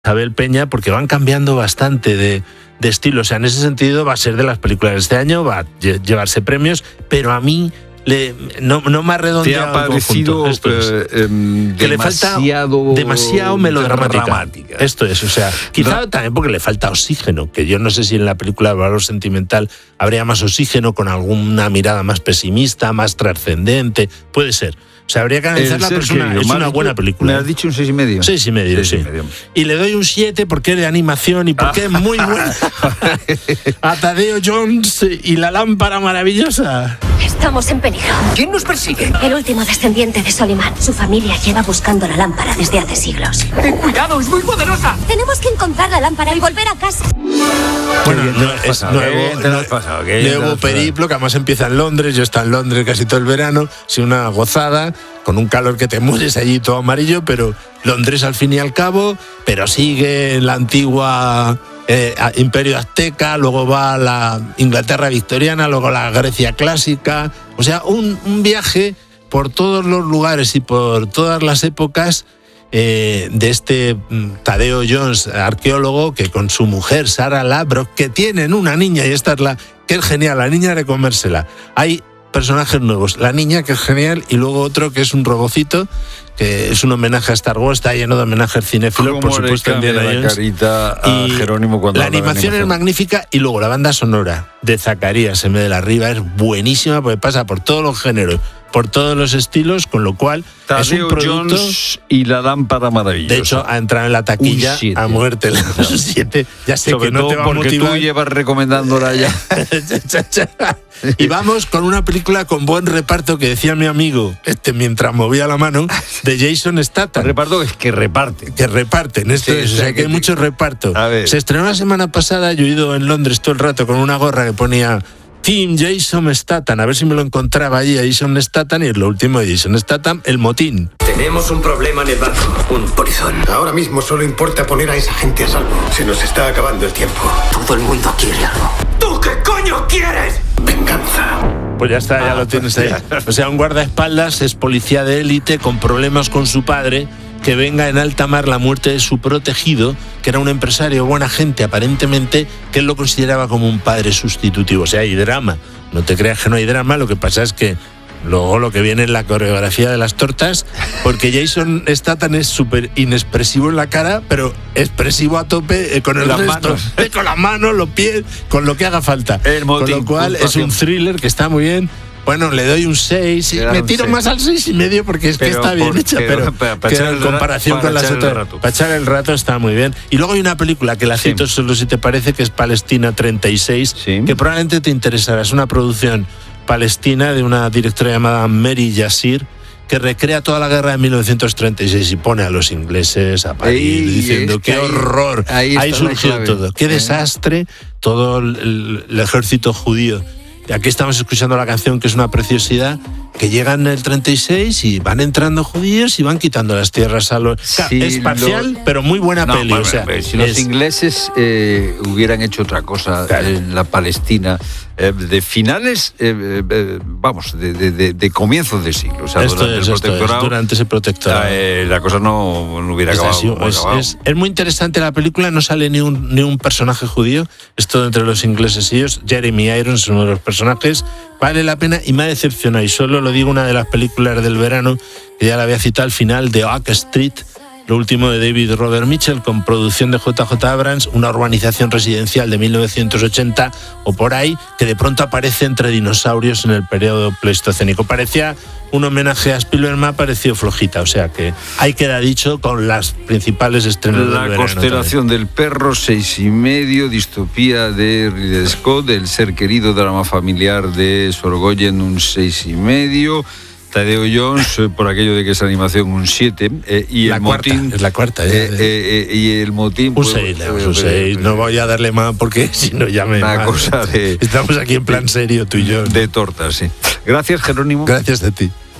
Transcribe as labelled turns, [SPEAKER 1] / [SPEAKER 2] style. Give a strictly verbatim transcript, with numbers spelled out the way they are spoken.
[SPEAKER 1] Isabel Peña, porque van cambiando bastante de, de estilo. O sea, en ese sentido va a ser de las películas de este año, va a llevarse premios, pero a mí le, no, no me ha redondeado.
[SPEAKER 2] ¿Te ha parecido
[SPEAKER 1] Esto es,
[SPEAKER 2] eh, eh,
[SPEAKER 1] que
[SPEAKER 2] demasiado,
[SPEAKER 1] le falta demasiado melodramática.
[SPEAKER 2] dramática?
[SPEAKER 1] Esto es, o sea, quizá también porque le falta oxígeno, que yo no sé si en la película de Valor Sentimental habría más oxígeno, con alguna mirada más pesimista, más trascendente, puede ser. O sea, habría que analizarla, pero es una, es una buena película.
[SPEAKER 2] ¿Me has dicho un seis y medio?
[SPEAKER 1] Seis y medio,
[SPEAKER 2] seis
[SPEAKER 1] sí.
[SPEAKER 2] Y, medio.
[SPEAKER 1] Y le doy un siete porque es de animación y porque es muy buena. A Tadeo Jones y la lámpara maravillosa.
[SPEAKER 3] Estamos en peligro.
[SPEAKER 4] ¿Quién nos persigue?
[SPEAKER 3] El último descendiente de Solimán. Su familia lleva buscando la lámpara desde hace siglos.
[SPEAKER 4] ¡Ten cuidado, es muy poderosa!
[SPEAKER 3] Tenemos que encontrar la lámpara y volver a casa.
[SPEAKER 1] Bueno, no, es nuevo, nuevo periplo, que además empieza en Londres. Yo he estado en Londres casi todo el verano, sin una gozada, con un calor que te mueres allí todo amarillo, pero Londres al fin y al cabo, pero sigue en la antigua eh, Imperio Azteca, luego va a la Inglaterra victoriana, luego la Grecia clásica. O sea, un, un viaje por todos los lugares y por todas las épocas eh, de este Tadeo Jones, arqueólogo, que con su mujer Sarah Labrock, que tienen una niña, y esta es la que es genial, la niña de comérsela. Hay personajes nuevos, la niña, que es genial, y luego otro que es un robocito, que es un homenaje a Star Wars, está lleno de homenajes cinéfilos, por supuesto, en Indiana Jones.
[SPEAKER 2] Y Jerónimo cuando
[SPEAKER 1] la animación es magnífica, y luego la banda sonora de Zacarías M. de la Riva es buenísima, porque pasa por todos los géneros, por todos los estilos, con lo cual
[SPEAKER 2] Tadeo
[SPEAKER 1] es un producto.
[SPEAKER 2] Jones y la lámpara maravillosa.
[SPEAKER 1] De hecho, ha entrado en la taquilla a muerte. Un siete. Ya sé
[SPEAKER 2] Sobre
[SPEAKER 1] que no
[SPEAKER 2] todo
[SPEAKER 1] te va a
[SPEAKER 2] porque
[SPEAKER 1] motivar.
[SPEAKER 2] tú llevas recomendándola ya.
[SPEAKER 1] Y vamos con una película con buen reparto, que decía mi amigo, este mientras movía la mano, de Jason Statham.
[SPEAKER 2] El reparto es que reparte.
[SPEAKER 1] Que reparten, esto
[SPEAKER 2] Sí,
[SPEAKER 1] es, o
[SPEAKER 2] sí,
[SPEAKER 1] sea, que,
[SPEAKER 2] que
[SPEAKER 1] hay
[SPEAKER 2] te-
[SPEAKER 1] mucho reparto.
[SPEAKER 2] A ver.
[SPEAKER 1] Se estrenó la semana pasada, yo he ido en Londres todo el rato con una gorra que ponía Team Jason Statham, a ver si me lo encontraba allí a Jason Statham, y es lo último de Jason Statham, El motín.
[SPEAKER 4] Tenemos un problema en el barco, un polizón.
[SPEAKER 5] Ahora mismo solo importa poner a esa gente a salvo. Se nos está acabando el tiempo.
[SPEAKER 4] Todo el mundo quiere algo. ¿Tú qué coño quieres?
[SPEAKER 5] Venganza.
[SPEAKER 1] Pues ya está, ya lo tienes ahí. O sea, un guardaespaldas es policía de élite con problemas con su padre, que venga en alta mar la muerte de su protegido, que era un empresario buena gente aparentemente, que él lo consideraba como un padre sustitutivo. O sea, hay drama. No te creas que no hay drama, lo que pasa es que luego lo que viene es la coreografía de las tortas, porque Jason Statham es súper inexpresivo en la cara, pero expresivo a tope eh, con el
[SPEAKER 2] Las
[SPEAKER 1] resto.
[SPEAKER 2] manos.
[SPEAKER 1] Eh, con las manos, los pies, con lo que haga falta.
[SPEAKER 2] El motín,
[SPEAKER 1] con lo cual es un thriller que está muy bien. Bueno, le doy un seis, y
[SPEAKER 2] Le da
[SPEAKER 1] me
[SPEAKER 2] un
[SPEAKER 1] tiro
[SPEAKER 2] seis.
[SPEAKER 1] más al seis y medio, porque es que
[SPEAKER 2] Pero
[SPEAKER 1] está bien
[SPEAKER 2] por-
[SPEAKER 1] hecha,
[SPEAKER 2] pero
[SPEAKER 1] pero,
[SPEAKER 2] para- para
[SPEAKER 1] que
[SPEAKER 2] echar
[SPEAKER 1] en
[SPEAKER 2] el ra-
[SPEAKER 1] comparación
[SPEAKER 2] para
[SPEAKER 1] con las
[SPEAKER 2] echar el
[SPEAKER 1] otras,
[SPEAKER 2] rato.
[SPEAKER 1] para echar el rato está muy bien. Y luego hay una película que la
[SPEAKER 2] Sí.
[SPEAKER 1] cito solo si te parece, que es Palestina treinta y seis,
[SPEAKER 2] Sí.
[SPEAKER 1] que probablemente te interesará. Es una producción palestina de una directora llamada Mary Yassir, que recrea toda la guerra de mil novecientos treinta y seis y pone a los ingleses a parir,
[SPEAKER 2] Ey,
[SPEAKER 1] diciendo
[SPEAKER 2] es que
[SPEAKER 1] qué
[SPEAKER 2] ahí-
[SPEAKER 1] horror.
[SPEAKER 2] ahí
[SPEAKER 1] Ahí
[SPEAKER 2] está la
[SPEAKER 1] surgió
[SPEAKER 2] clave.
[SPEAKER 1] todo. Qué
[SPEAKER 2] Eh.
[SPEAKER 1] desastre todo el, el- el ejército judío. Y aquí estamos escuchando la canción, que es una preciosidad, que llegan en el treinta y seis y van entrando judíos y van quitando las tierras a los... Claro,
[SPEAKER 2] Sí,
[SPEAKER 1] es parcial,
[SPEAKER 2] lo-
[SPEAKER 1] pero muy buena
[SPEAKER 2] No,
[SPEAKER 1] peli.
[SPEAKER 2] bueno,
[SPEAKER 1] o sea,
[SPEAKER 2] pero si los
[SPEAKER 1] es-
[SPEAKER 2] ingleses eh, hubieran hecho otra cosa
[SPEAKER 1] Claro.
[SPEAKER 2] en la Palestina, eh, de finales, eh, eh, vamos, de, de, de, de comienzos de siglo, o sea,
[SPEAKER 1] esto
[SPEAKER 2] durante
[SPEAKER 1] es,
[SPEAKER 2] el
[SPEAKER 1] esto es,
[SPEAKER 2] protectorado,
[SPEAKER 1] durante ese protectorado.
[SPEAKER 2] la, eh, la cosa no, no hubiera
[SPEAKER 1] Es,
[SPEAKER 2] acabado.
[SPEAKER 1] así,
[SPEAKER 2] como
[SPEAKER 1] es,
[SPEAKER 2] acabado.
[SPEAKER 1] es- es muy interesante la película, no sale ni un, ni un personaje judío, es todo entre los ingleses y ellos. Jeremy Irons es uno de los personajes, vale la pena, y me ha decepcionado, y solo lo digo, una de las películas del verano, que ya la había citado al final, de Oak Street, lo último de David Robert Mitchell, con producción de J J Abrams, una urbanización residencial de mil novecientos ochenta o por ahí, que de pronto aparece entre dinosaurios en el periodo pleistocénico. Parecía un homenaje a Spielberg, me ha parecido flojita, o sea que ahí queda dicho con las principales estrenos del
[SPEAKER 2] La
[SPEAKER 1] verano.
[SPEAKER 2] constelación del perro, seis y medio, distopía de Ridley Scott, El ser querido, drama familiar de Sorogoyen, un seis y medio. Tadeo Jones, eh, por aquello de que es animación, un siete. Eh, y
[SPEAKER 1] La
[SPEAKER 2] el
[SPEAKER 1] cuarta,
[SPEAKER 2] motín.
[SPEAKER 1] es la cuarta, ya,
[SPEAKER 2] eh,
[SPEAKER 1] de-
[SPEAKER 2] eh, eh, y el motín.
[SPEAKER 1] Un
[SPEAKER 2] pues,
[SPEAKER 1] seis,
[SPEAKER 2] eh,
[SPEAKER 1] un
[SPEAKER 2] eh,
[SPEAKER 1] seis.
[SPEAKER 2] eh,
[SPEAKER 1] No voy a darle más porque si no ya me...
[SPEAKER 2] Una
[SPEAKER 1] mal.
[SPEAKER 2] cosa de-
[SPEAKER 1] Estamos aquí en plan serio, tú y yo.
[SPEAKER 2] De tortas, sí. Gracias, Jerónimo.
[SPEAKER 1] Gracias a ti.